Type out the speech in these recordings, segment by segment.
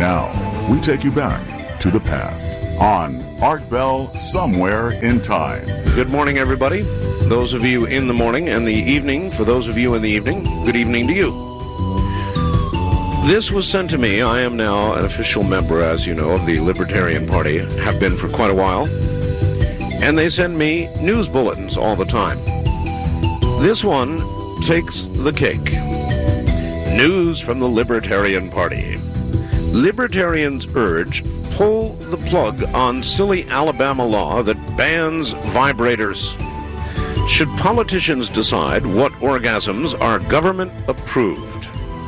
Now, we take you back to the past on Art Bell Somewhere in Time. Good morning, everybody. Those of you in the morning and the evening, for those of you in the evening, good evening to you. This was sent to me. I am now an official member, as you know, of the Libertarian Party, have been for quite a while. And they send me news bulletins all the time. This one takes the cake. News from the Libertarian Party. Libertarians urge pull the plug on silly Alabama law that bans vibrators. Should politicians decide what orgasms are government approved?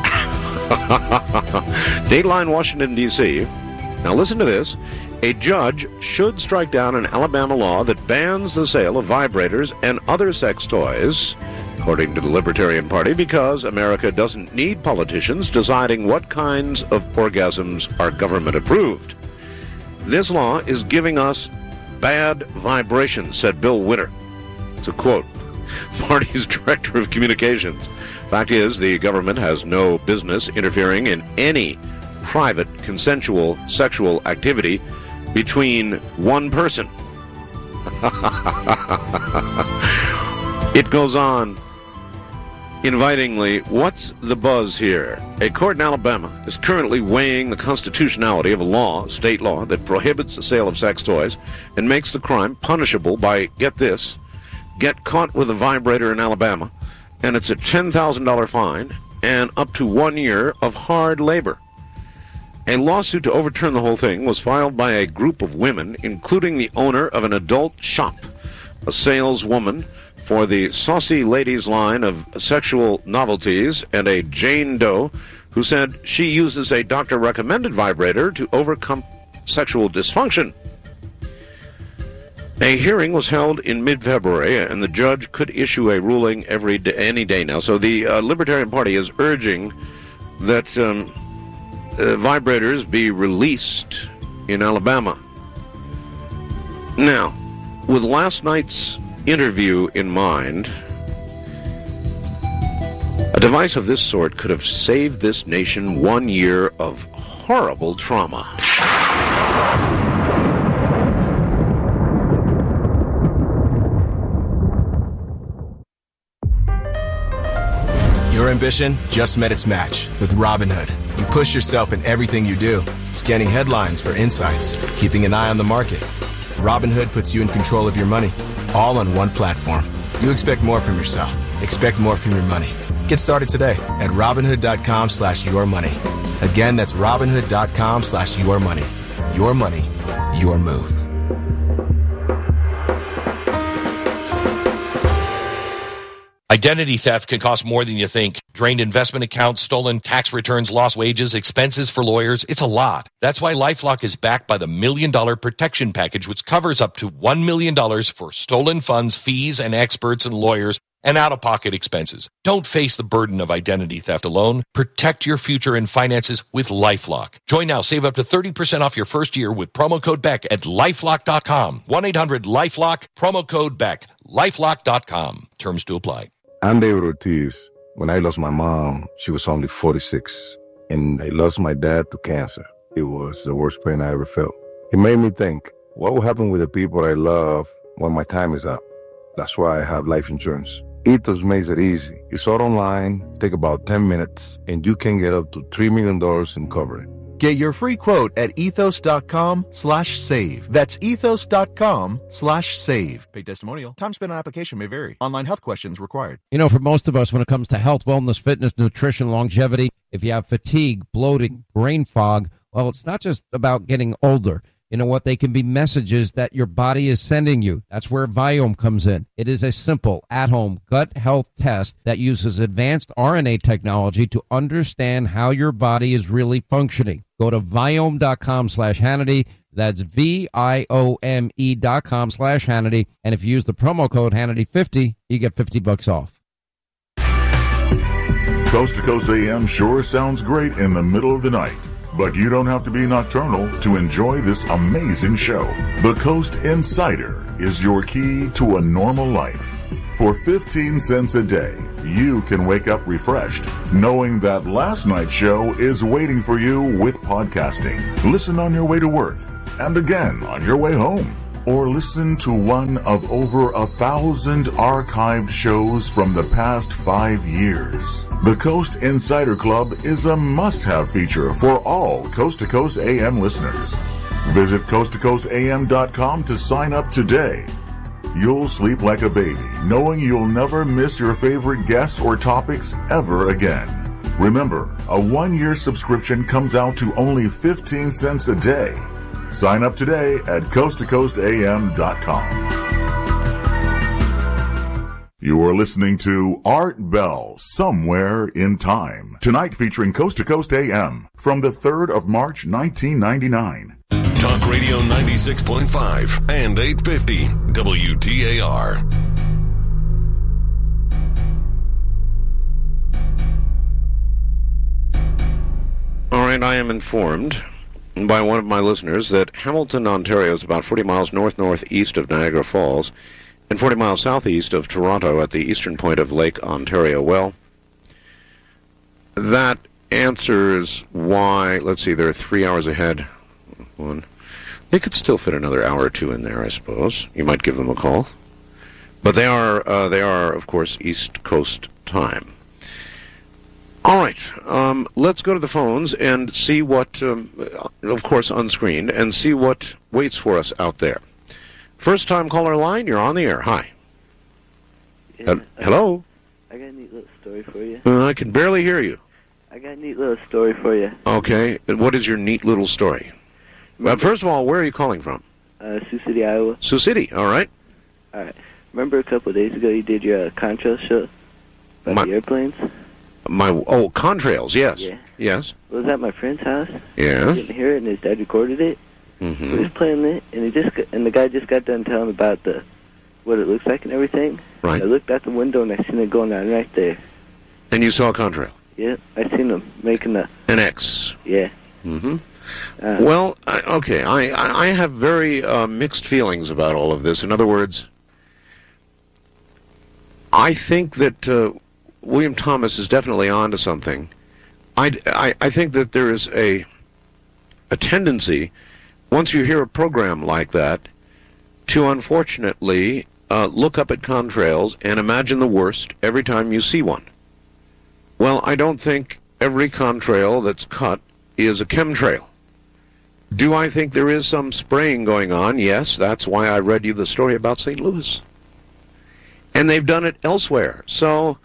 Dateline, Washington, D.C. Now listen to this. A judge should strike down an Alabama law that bans the sale of vibrators and other sex toys, according to the Libertarian Party, because America doesn't need politicians deciding what kinds of orgasms are government approved. This law is giving us bad vibrations, said Bill Winter. It's a quote. Party's director of communications. Fact is, the government has no business interfering in any private, consensual sexual activity between one person. It goes on invitingly. What's the buzz here? A court in Alabama is currently weighing the constitutionality of a law, state law, that prohibits the sale of sex toys and makes the crime punishable by, get this, get caught with a vibrator in Alabama, and it's a $10,000 fine and up to 1 year of hard labor. A lawsuit to overturn the whole thing was filed by a group of women, including the owner of an adult shop, a saleswoman for the Saucy Ladies line of sexual novelties, and a Jane Doe who said she uses a doctor-recommended vibrator to overcome sexual dysfunction. A hearing was held in mid-February, and the judge could issue a ruling any day now. So the Libertarian Party is urging that vibrators be released in Alabama. Now, with last night's interview in mind, a device of this sort could have saved this nation 1 year of horrible trauma. Your ambition just met its match with Robinhood. You push yourself in everything you do, scanning headlines for insights, keeping an eye on the market. Robinhood puts you in control of your money, all on one platform. You expect more from yourself. Expect more from your money. Get started today at Robinhood.com/yourmoney. Again, that's Robinhood.com/yourmoney. Your money, your move. Identity theft can cost more than you think. Drained investment accounts, stolen tax returns, lost wages, expenses for lawyers. It's a lot. That's why LifeLock is backed by the $1 Million Protection Package, which covers up to $1 million for stolen funds, fees, and experts and lawyers, and out-of-pocket expenses. Don't face the burden of identity theft alone. Protect your future and finances with LifeLock. Join now. Save up to 30% off your first year with promo code BECK at LifeLock.com. 1-800-LifeLock, promo code BECK. LifeLock.com. Terms to apply. I'm David Ortiz. When I lost my mom, she was only 46, and I lost my dad to cancer. It was the worst pain I ever felt. It made me think, what will happen with the people I love when my time is up? That's why I have life insurance. Ethos makes it easy. It's all online, take about 10 minutes, and you can get up to $3 million in coverage. Get your free quote at ethos.com/save. That's ethos.com/save. Paid testimonial. Time spent on application may vary. Online health questions required. You know, for most of us, when it comes to health, wellness, fitness, nutrition, longevity, if you have fatigue, bloating, brain fog, well, it's not just about getting older. You know what? They can be messages that your body is sending you. That's where Viome comes in. It is a simple, at-home gut health test that uses advanced RNA technology to understand how your body is really functioning. Go to Viome.com/Hannity. That's VIOME.com/Hannity. And if you use the promo code Hannity50, you get $50 off. Coast to Coast AM sure sounds great in the middle of the night. But you don't have to be nocturnal to enjoy this amazing show. The Coast Insider is your key to a normal life. For 15 cents a day, you can wake up refreshed, knowing that last night's show is waiting for you with podcasting. Listen on your way to work, and again on your way home. Or listen to one of over 1,000 archived shows from the past 5 years. The Coast Insider Club is a must-have feature for all Coast to Coast AM listeners. Visit coasttocoastam.com to sign up today. You'll sleep like a baby, knowing you'll never miss your favorite guests or topics ever again. Remember, a 1-year subscription comes out to only 15 cents a day. Sign up today at coasttocoastam.com. You are listening to Art Bell, Somewhere in Time. Tonight featuring Coast to Coast AM from the 3rd of March, 1999. Talk Radio 96.5 and 850 WTAR. All right, I am informed by one of my listeners that Hamilton, Ontario is about 40 miles north-northeast of Niagara Falls and 40 miles southeast of Toronto at the eastern point of Lake Ontario. Well, that answers why, let's see, they're 3 hours ahead. They could still fit another hour or two in there, I suppose. You might give them a call. But they are, of course, East Coast time. All right, let's go to the phones and see what, of course, unscreened, and see what waits for us out there. First-time caller line, you're on the air. Hi. Yeah, hello? I got a neat little story for you. I can barely hear you. I got a neat little story for you. Okay, and what is your neat little story? First of all, where are you calling from? Sioux City, Iowa. Sioux City, all right. All right. Remember a couple of days ago you did your contrail show about the airplanes? Contrails, yes. Yeah. Yes. I was at my friend's house. Yeah. I didn't hear it, and his dad recorded it. Mm-hmm. He was playing it, and the guy just got done telling about what it looks like and everything. Right. And I looked out the window, and I seen it going on right there. And you saw a contrail? Yeah, I seen him making an X. Yeah. Mm-hmm. Well, okay, I have very mixed feelings about all of this. In other words, I think that William Thomas is definitely onto something. I think that there is a tendency, once you hear a program like that, to unfortunately look up at contrails and imagine the worst every time you see one. Well, I don't think every contrail that's cut is a chemtrail. Do I think there is some spraying going on? Yes, that's why I read you the story about St. Louis. And they've done it elsewhere. So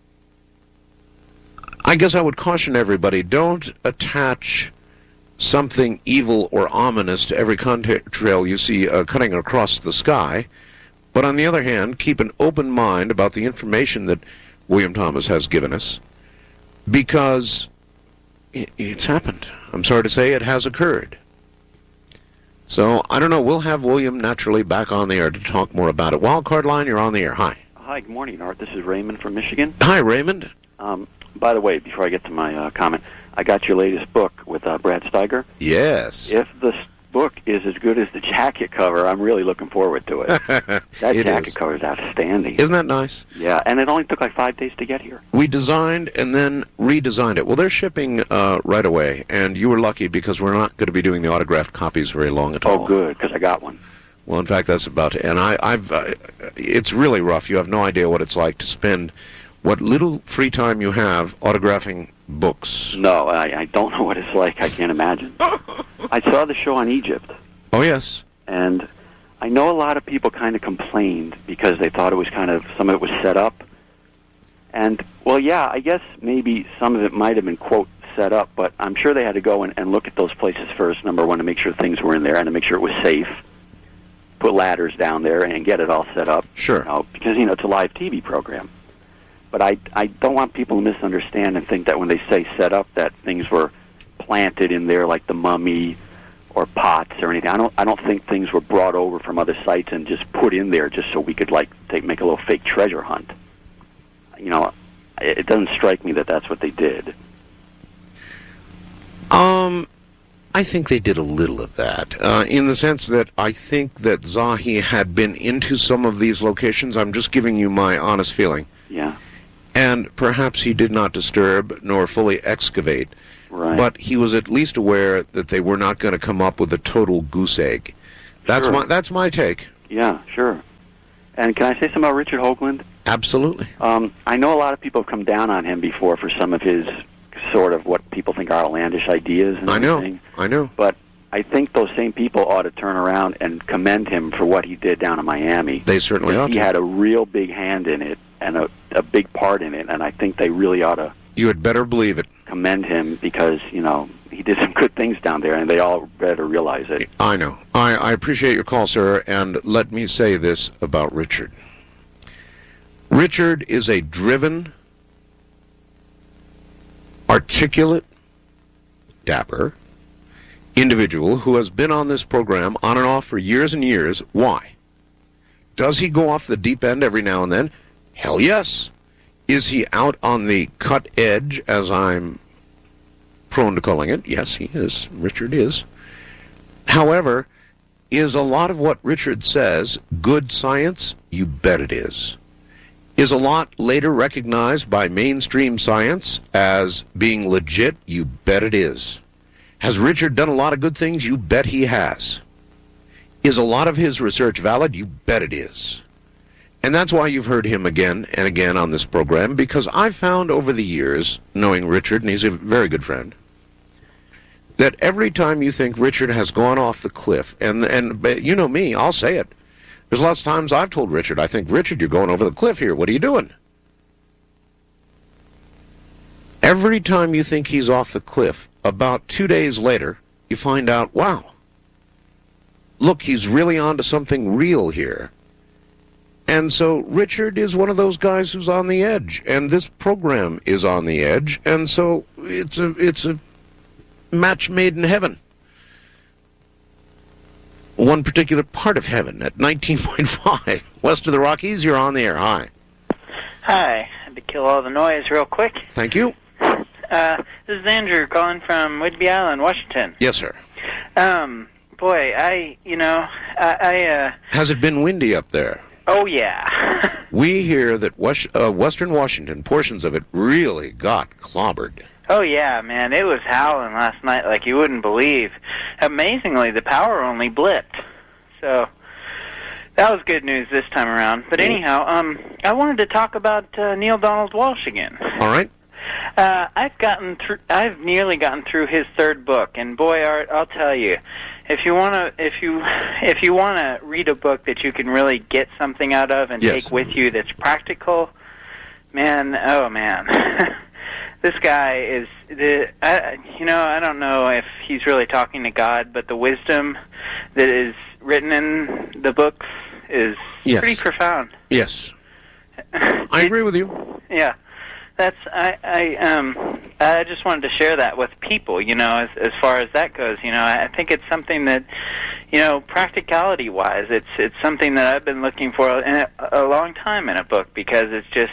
I guess I would caution everybody, don't attach something evil or ominous to every contrail you see cutting across the sky. But on the other hand, keep an open mind about the information that William Thomas has given us, because it's happened. I'm sorry to say it has occurred. So, I don't know. We'll have William naturally back on the air to talk more about it. Wildcard line, you're on the air. Hi. Hi, good morning, Art. This is Raymond from Michigan. Hi, Raymond. By the way, before I get to my comment, I got your latest book with Brad Steiger. Yes. If the book is as good as the jacket cover, I'm really looking forward to it. That jacket cover is outstanding. Isn't that nice? Yeah, and it only took like 5 days to get here. We designed and then redesigned it. Well, they're shipping right away, and you were lucky because we're not going to be doing the autographed copies very long at all. Oh, good, because I got one. Well, in fact, that's about it. And I've it's really rough. You have no idea what it's like to spend what little free time you have autographing books. No, I don't know what it's like. I can't imagine. I saw the show on Egypt. Oh, yes. And I know a lot of people kind of complained because they thought it was kind of, some of it was set up. And, well, yeah, I guess maybe some of it might have been, quote, set up, but I'm sure they had to go and look at those places first, number one, to make sure things were in there and to make sure it was safe. Put ladders down there and get it all set up. Sure. Because, it's a live TV program. But I don't want people to misunderstand and think that when they say set up that things were planted in there like the mummy or pots or anything. I don't think things were brought over from other sites and just put in there just so we could make a little fake treasure hunt. It doesn't strike me that that's what they did. I I think they did a little of that, in the sense that I think that Zahi had been into some of these locations. I'm just giving you my honest feeling. Yeah. And perhaps he did not disturb nor fully excavate, Right. but he was at least aware that they were not going to come up with a total goose egg. That's my take. Yeah, sure. And can I say something about Richard Hoagland? Absolutely. I know a lot of people have come down on him before for some of his sort of what people think are outlandish ideas and everything. I know. But I think those same people ought to turn around and commend him for what he did down in Miami. They certainly ought to. He had a real big hand in it and a big part in it, and I think they really ought to. You had better believe it. Commend him because, he did some good things down there, and they all better realize it. I know. I appreciate your call, sir, and let me say this about Richard. Richard is a driven, articulate, dapper individual who has been on this program on and off for years and years. Why? Does he go off the deep end every now and then? Hell yes. Is he out on the cut edge, as I'm prone to calling it? Yes, he is. Richard is. However, is a lot of what Richard says good science? You bet it is. Is a lot later recognized by mainstream science as being legit? You bet it is. Has Richard done a lot of good things? You bet he has. Is a lot of his research valid? You bet it is. And that's why you've heard him again and again on this program, because I've found over the years, knowing Richard, and he's a very good friend, that every time you think Richard has gone off the cliff, and you know me, I'll say it. There's lots of times I've told Richard, I think, Richard, you're going over the cliff here. What are you doing? Every time you think he's off the cliff, about 2 days later, you find out, wow, look, he's really onto something real here. And so Richard is one of those guys who's on the edge, and this program is on the edge, and so it's a match made in heaven. One particular part of heaven at 19.5 west of the Rockies. You're on the air. Hi. Hi. I had to kill all the noise real quick. Thank you. This is Andrew calling from Whidbey Island, Washington. Yes, sir. Boy, Has it been windy up there? Oh, yeah. We hear that Western Washington, portions of it, really got clobbered. Oh, yeah, man. It was howling last night like you wouldn't believe. Amazingly, the power only blipped. So that was good news this time around. But anyhow, I wanted to talk about Neil Donald Walsch again. All right. I've nearly gotten through his third book, and boy, Art, I'll tell you, if you wanna read a book that you can really get something out of and take with you that's practical, man, oh man, this guy is I don't know if he's really talking to God, but the wisdom that is written in the books is pretty profound. Yes, I agree with you. Yeah. I just wanted to share that with people, as far as that goes. I think it's something that, practicality-wise, it's something that I've been looking for in a long time in a book, because it's just,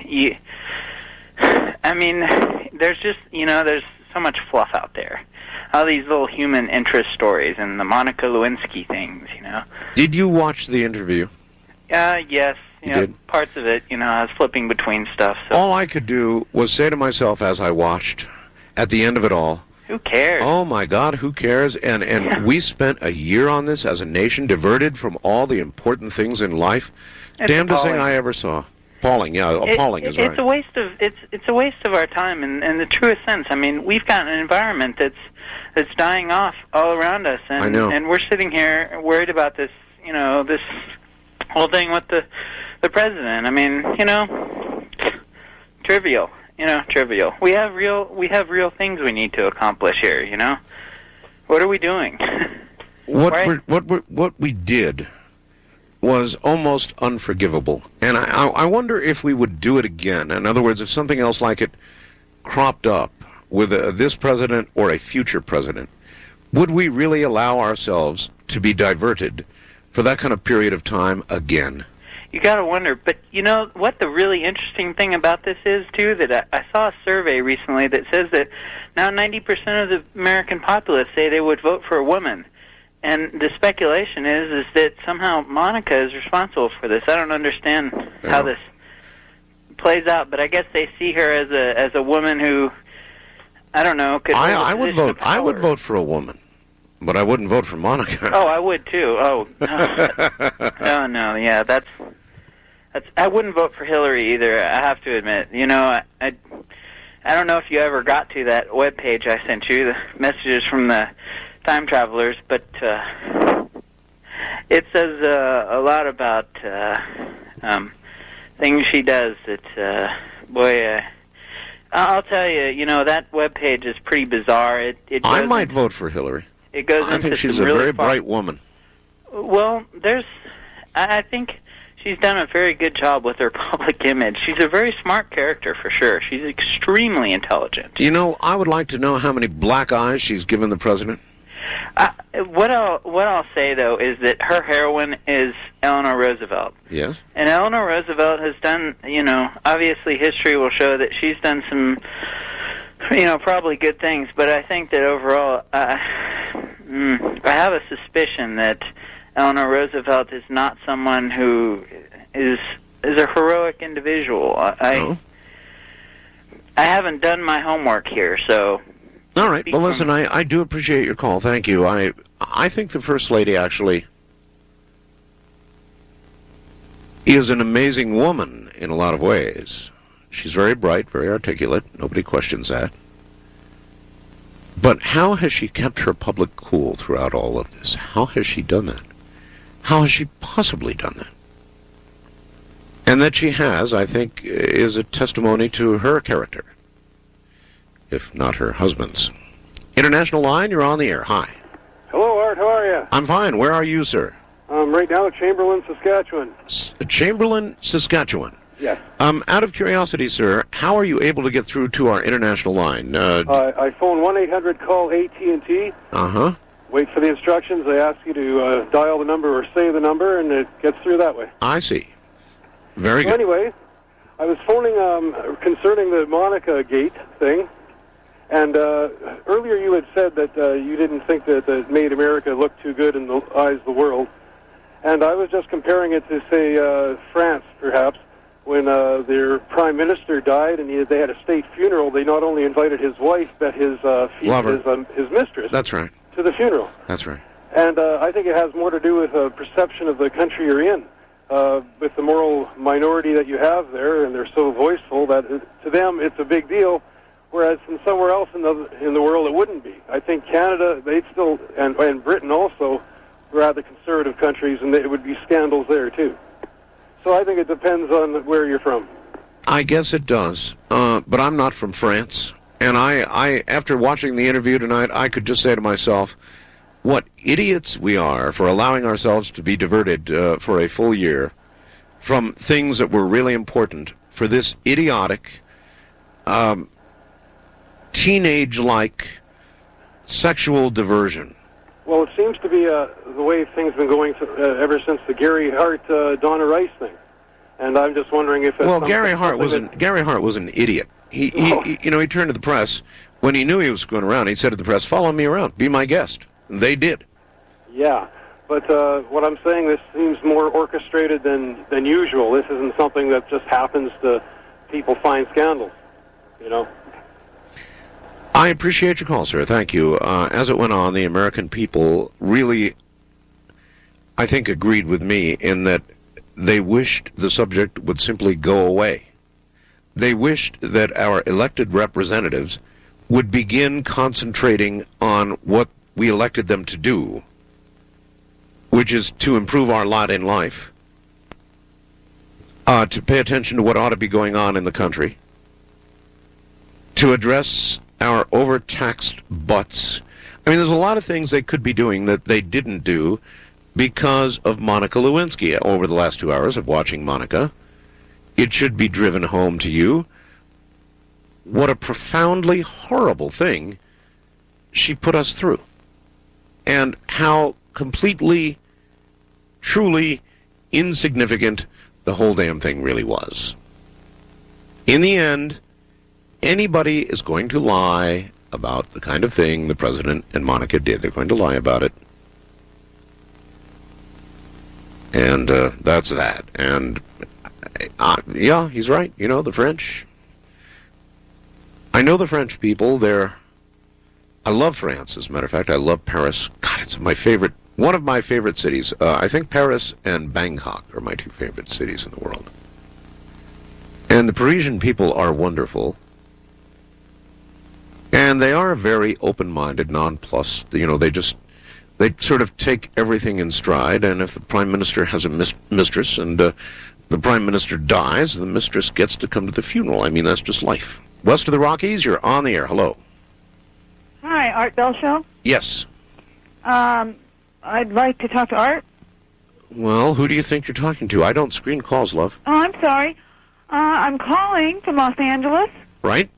there's just, there's so much fluff out there. All these little human interest stories and the Monica Lewinsky things, Did you watch the interview? Yes. Parts of it, I was flipping between stuff. So. All I could do was say to myself as I watched, at the end of it all, who cares? Oh, my God, who cares? And we spent a year on this as a nation, diverted from all the important things in life. It's damnedest appalling. thing I ever saw. Appalling, appalling is right. It's a waste of our time in the truest sense. We've got an environment that's dying off all around us, and I know. And we're sitting here worried about this, this whole thing with the president. Trivial. Trivial. We have real things we need to accomplish here. What are we doing? What we did was almost unforgivable, and I wonder if we would do it again. In other words, if something else like it cropped up with this president or a future president, would we really allow ourselves to be diverted for that kind of period of time again? you got to wonder. But you know what the really interesting thing about this is, too, that I saw a survey recently that says that now 90% of the American populace say they would vote for a woman. And the speculation is that somehow Monica is responsible for this. I don't understand how this plays out, but I guess they see her as a woman who, I don't know, could I would vote. I would vote for a woman, but I wouldn't vote for Monica. Oh, I would too. Oh, oh no, yeah, that's. I wouldn't vote for Hillary either. I have to admit. You know, I don't know if you ever got to that webpage I sent you, the messages from the time travelers, but it says a lot about things she does that, boy, I'll tell you, you know, that webpage is pretty bizarre. I might vote for Hillary. It goes I think she's a very bright woman. Well, I think she's done a very good job with her public image. She's a very smart character, for sure. She's extremely intelligent. You know, I would like to know how many black eyes she's given the president. What I'll say, though, is that her heroine is Eleanor Roosevelt. Yes. And Eleanor Roosevelt has done, you know, obviously history will show that she's done some, you know, probably good things, but I think that overall, I have a suspicion that Eleanor Roosevelt is not someone who is a heroic individual. I haven't done my homework here, so... All right. Well, listen, I do appreciate your call. Thank you. I think the First Lady actually is an amazing woman in a lot of ways. She's very bright, very articulate. Nobody questions that. But how has she kept her public cool throughout all of this? How has she done that? How has she possibly done that? And that she has, I think, is a testimony to her character, if not her husband's. International line, you're on the air. Hi. Hello, Art. How are you? I'm fine. Where are you, sir? Right now, Chamberlain, Saskatchewan. Chamberlain, Saskatchewan. Yes. Out of curiosity, sir, how are you able to get through to our international line? I phone 1-800-CALL AT&T. Uh-huh. Wait for the instructions. They ask you to dial the number or say the number, and it gets through that way. I see. Very good. Anyway, I was phoning concerning the Monica Gate thing, and earlier you had said that you didn't think that it made America look too good in the eyes of the world, and I was just comparing it to, say, France, perhaps, when their prime minister died and they had a state funeral. They not only invited his wife, but his mistress. That's right. To the funeral. That's right. And I think it has more to do with a perception of the country you're in, with the moral minority that you have there, and they're so voiceful that to them it's a big deal, whereas in somewhere else in the world it wouldn't be. I think Canada, they'd still, and Britain also, rather conservative countries, and it would be scandals there too. So I think it depends on where you're from. I guess it does, but I'm not from France. And I, after watching the interview tonight, I could just say to myself, what idiots we are for allowing ourselves to be diverted for a full year from things that were really important for this idiotic, teenage-like sexual diversion. Well, it seems to be the way things have been going ever since the Gary Hart, Donna Rice thing. And I'm just wondering if... Well, Gary Hart was an idiot. He turned to the press. When he knew he was going around, he said to the press, follow me around, be my guest. And they did. Yeah, but what I'm saying, this seems more orchestrated than usual. This isn't something that just happens to people find scandals, you know? I appreciate your call, sir. Thank you. As it went on, the American people really, I think, agreed with me in that they wished the subject would simply go away. They wished that our elected representatives would begin concentrating on what we elected them to do, which is to improve our lot in life, to pay attention to what ought to be going on in the country, to address our overtaxed butts. I mean, there's a lot of things they could be doing that they didn't do because of Monica Lewinsky. Over the last 2 hours of watching Monica, it should be driven home to you what a profoundly horrible thing she put us through, and how completely, truly insignificant the whole damn thing really was. In the end, anybody is going to lie about the kind of thing the president and Monica did. They're going to lie about it. And that's that. And, yeah, he's right. You know, the French. I know the French people. I love France, as a matter of fact. I love Paris. God, it's one of my favorite cities. I think Paris and Bangkok are my two favorite cities in the world. And the Parisian people are wonderful. And they are very open-minded, nonplussed. You know, they sort of take everything in stride, and if the prime minister has a mistress and the prime minister dies, the mistress gets to come to the funeral. I mean, that's just life. West of the Rockies, you're on the air. Hello. Hi, Art Bell Show? Yes. I'd like to talk to Art. Well, who do you think you're talking to? I don't screen calls, love. Oh, I'm sorry. I'm calling from Los Angeles. Right.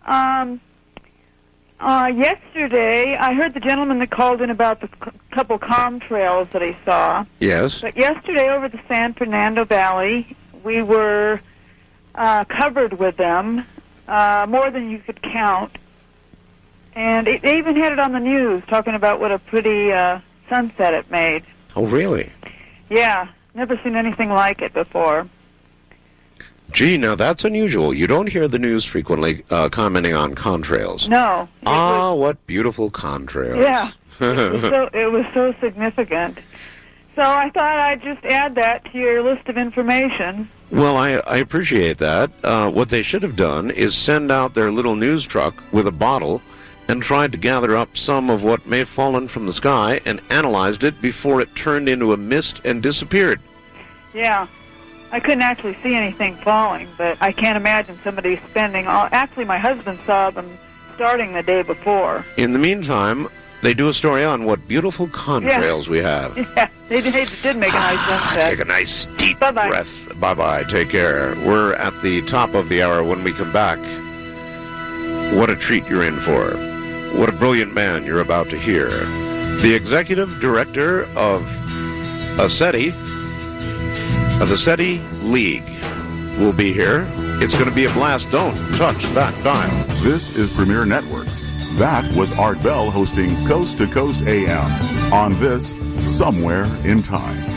Yesterday, I heard the gentleman that called in about the couple contrails that he saw. Yes. But yesterday over the San Fernando Valley, we were covered with them, more than you could count. And they even had it on the news, talking about what a pretty sunset it made. Oh, really? Yeah. Never seen anything like it before. Gee, now that's unusual. You don't hear the news frequently commenting on contrails. No. What beautiful contrails. Yeah. It was so significant. So I thought I'd just add that to your list of information. Well, I appreciate that. What they should have done is send out their little news truck with a bottle and tried to gather up some of what may have fallen from the sky and analyzed it before it turned into a mist and disappeared. Yeah. I couldn't actually see anything falling, but I can't imagine somebody spending all... Actually, my husband saw them starting the day before. In the meantime, they do a story on what beautiful contrails we have. Yeah, they did make a nice sunset. Take a nice deep breath. Bye-bye. Take care. We're at the top of the hour. When we come back, what a treat you're in for. What a brilliant man you're about to hear. The executive director of SETI, of the SETI League, will be here. It's going to be a blast. Don't touch that dial. This is Premier Networks. That was Art Bell hosting Coast to Coast AM on this Somewhere in Time.